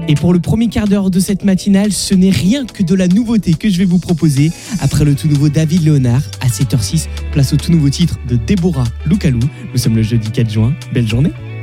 Et pour le premier quart d'heure de cette matinale, ce n'est rien que de la nouveauté que je vais vous proposer. Après le tout nouveau David Léonard, à 7h06, place au tout nouveau titre de Déborah Loukalou. Nous sommes le jeudi 4 juin. Belle journée.